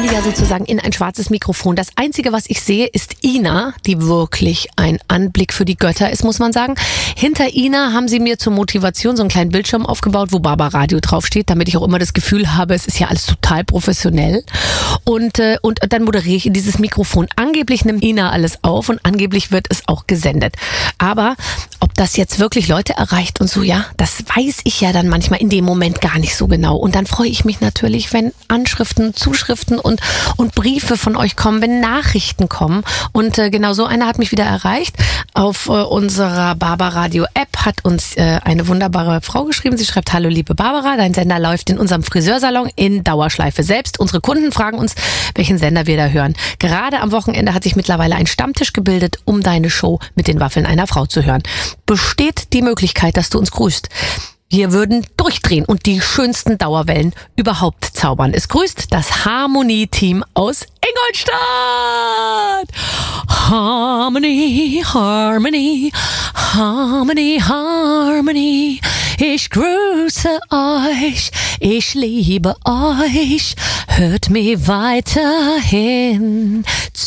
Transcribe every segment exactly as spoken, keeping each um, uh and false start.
rede ja sozusagen in ein schwarzes Mikrofon. Das Einzige, was ich sehe, ist Ina, die wirklich ein Anblick für die Götter ist, muss man sagen. Hinter Ina haben sie mir zur Motivation so einen kleinen Bildschirm aufgebaut, wo Barbaradio draufsteht, damit ich auch immer das Gefühl habe, es ist ja alles total professionell. Und, äh, und dann moderiere ich in dieses Mikrofon. Angeblich nimmt Ina alles auf und angeblich wird es auch gesendet. Aber ob das jetzt wirklich Leute erreicht und so, ja, das weiß ich ja dann manchmal in dem Moment gar nicht so genau. Und dann freue ich mich natürlich, wenn Anschriften, Zuschriften und, und Briefe von euch kommen, wenn Nachrichten kommen. Und äh, genau so einer hat mich wieder erreicht. Auf äh, unserer Barbaradio-App hat uns äh, eine wunderbare Frau geschrieben. Sie schreibt: Hallo liebe Barbara, dein Sender läuft in unserem Friseursalon in Dauerschleife. Selbst unsere Kunden fragen uns, welchen Sender wir da hören. Gerade am Wochenende hat sich mittlerweile ein Stammtisch gebildet, um deine Show mit den Waffeln einer Frau zu hören. Besteht die Möglichkeit, dass du uns grüßt? Wir würden durchdrehen und die schönsten Dauerwellen überhaupt zaubern. Es grüßt das Harmonie-Team aus Ingolstadt. Harmony, Harmony, Harmony, Harmony. Ich grüße euch, ich liebe euch. Hört mir weiterhin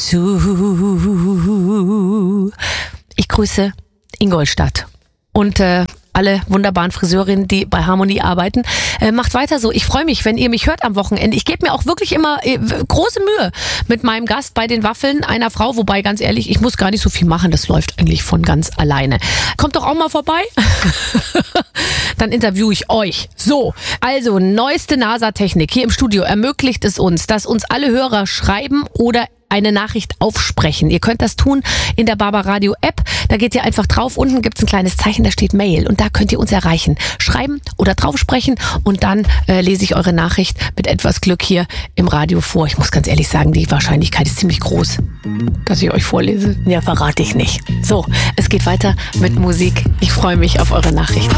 zu. Ich grüße Ingolstadt und äh, alle wunderbaren Friseurinnen, die bei Harmonie arbeiten. Äh, macht weiter so. Ich freue mich, wenn ihr mich hört am Wochenende. Ich gebe mir auch wirklich immer äh, große Mühe mit meinem Gast bei den Waffeln einer Frau. Wobei, ganz ehrlich, ich muss gar nicht so viel machen. Das läuft eigentlich von ganz alleine. Kommt doch auch mal vorbei. Dann interviewe ich euch. So, also neueste NASA-Technik hier im Studio ermöglicht es uns, dass uns alle Hörer schreiben oder eine Nachricht aufsprechen. Ihr könnt das tun in der Barbaradio App. Da geht ihr einfach drauf. Unten gibt's ein kleines Zeichen, da steht Mail. Und da könnt ihr uns erreichen. Schreiben oder draufsprechen. Und dann äh, lese ich eure Nachricht mit etwas Glück hier im Radio vor. Ich muss ganz ehrlich sagen, die Wahrscheinlichkeit ist ziemlich groß, dass ich euch vorlese. Ja, verrate ich nicht. So, es geht weiter mit Musik. Ich freue mich auf eure Nachricht.